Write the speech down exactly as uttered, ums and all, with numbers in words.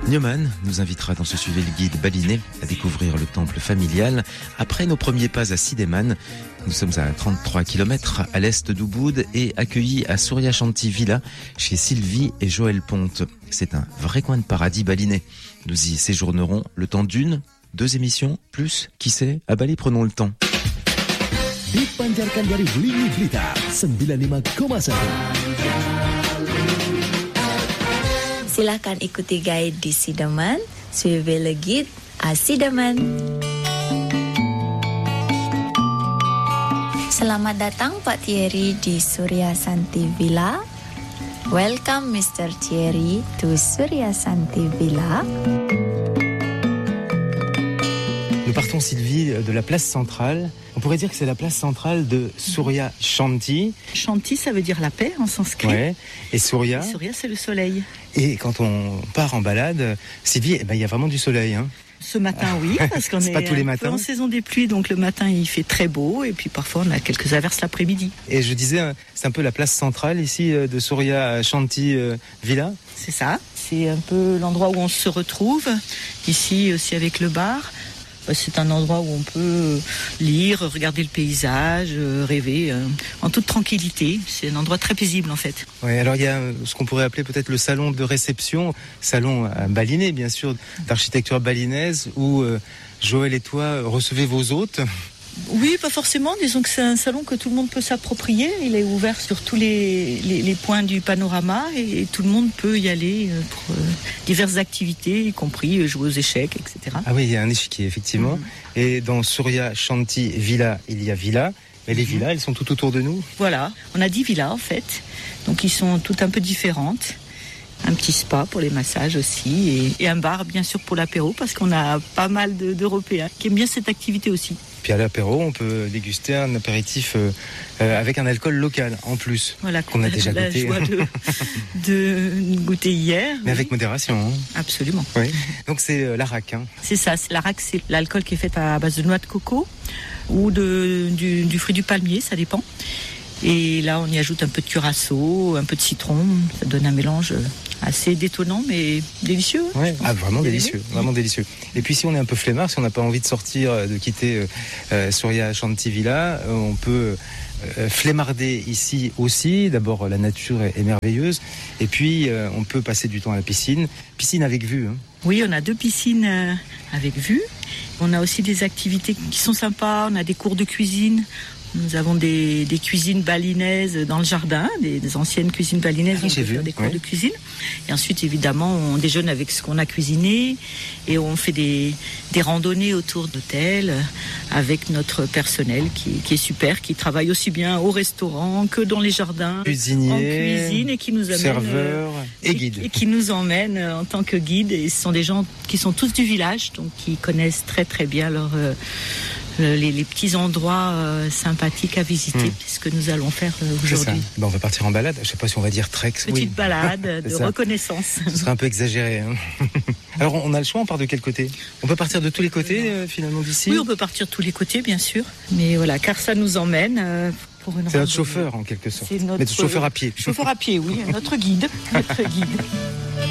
Newman nous invitera dans ce Suivez le guide balinais à découvrir le temple familial. Après nos premiers pas à Sideman, nous sommes à trente-trois kilomètres à l'est d'Ubud et accueillis à Surya Shanti Villa chez Sylvie et Joël Ponte. C'est un vrai coin de paradis balinais. Nous y séjournerons le temps d'une, deux émissions, plus, qui sait, à Bali prenons le temps. Dipancarkan dari Lini Blitar sembilan puluh lima koma satu. Silakan ikuti guide di Sideman, Suivez le guide à Sideman. Selamat datang Pak Thierry di Surya Shanti Villa. Welcome Mister Thierry to Surya Shanti Villa. Nous partons, Sylvie, de la place centrale. On pourrait dire que c'est la place centrale de Surya Shanti. Shanti, ça veut dire la paix en sanskrit. Ouais. Et Surya. Et Surya, c'est le soleil. Et quand on part en balade, Sylvie, eh ben, il y a vraiment du soleil. Hein. Ce matin, oui, parce qu'on est pas tous les un matins. peu en saison des pluies, donc le matin, il fait très beau, et puis parfois, on a quelques averses l'après-midi. Et je disais, c'est un peu la place centrale ici de Surya Shanti Villa. C'est ça. C'est un peu l'endroit où on se retrouve. Ici aussi avec le bar. C'est un endroit où on peut lire, regarder le paysage, rêver en toute tranquillité. C'est un endroit très paisible en fait. Oui, alors il y a ce qu'on pourrait appeler peut-être le salon de réception, salon balinais bien sûr, d'architecture balinaise, où Joël et toi recevez vos hôtes. Oui, pas forcément. Disons que c'est un salon que tout le monde peut s'approprier. Il est ouvert sur tous les, les, les points du panorama et, et tout le monde peut y aller pour euh, diverses activités, y compris jouer aux échecs, et cetera. Ah oui, il y a un échiquier, effectivement. Mmh. Et dans Surya Shanti Villa, il y a villa. Mais les villas, elles sont tout autour de nous. Voilà, on a dix villas en fait. Donc, ils sont toutes un peu différentes. Un petit spa pour les massages aussi et, et un bar bien sûr pour l'apéro parce qu'on a pas mal de, d'Européens qui aiment bien cette activité aussi. Puis à l'apéro, on peut déguster un apéritif euh, euh, avec un alcool local en plus, voilà, qu'on a déjà la goûté. Joie de, de goûter hier. Mais oui. avec modération. Hein. Absolument. Oui. Donc c'est euh, l'Arak. Hein. C'est ça, c'est l'Arak, c'est l'alcool qui est fait à base de noix de coco ou de, du, du fruit du palmier, ça dépend. Et là, on y ajoute un peu de curaçao, un peu de citron. Ça donne un mélange assez détonnant, mais délicieux. Ouais. Ah, vraiment délicieux, vraiment délicieux. Et puis, si on est un peu flemmard, si on n'a pas envie de sortir, de quitter euh, Surya Shanti Villa, euh, on peut euh, flemmarder ici aussi. D'abord, la nature est, est merveilleuse. Et puis, euh, on peut passer du temps à la piscine. Piscine avec vue. Hein. Oui, on a deux piscines euh, avec vue. On a aussi des activités qui sont sympas. On a des cours de cuisine. Nous avons des, des cuisines balinaises dans le jardin, des, des anciennes cuisines balinaises, ah, on peut vu, faire des cours ouais. de cuisine. Et ensuite, évidemment, on déjeune avec ce qu'on a cuisiné et on fait des, des randonnées autour d'hôtels avec notre personnel qui, qui est super, qui travaille aussi bien au restaurant que dans les jardins, cuisinier, en cuisine et qui nous amène, serveur et guide. Et, et qui nous emmène en tant que guide. Et ce sont des gens qui sont tous du village, donc qui connaissent très très bien leur... Euh, Les, les petits endroits euh, sympathiques à visiter, mmh. c'est ce que nous allons faire euh, aujourd'hui. Ben, on va partir en balade, je ne sais pas si on va dire trek. Petite oui. balade de ça. Reconnaissance. Ce serait un peu exagéré. Hein. Alors on a le choix, on part de quel côté? On peut partir de tous les côtés euh, finalement d'ici? Oui, on peut partir de tous les côtés bien sûr, mais voilà, car ça nous emmène euh, pour une C'est notre chauffeur en quelque sorte. C'est notre Mais chauffeur à pied. Chauffeur à pied, oui, notre guide, notre guide.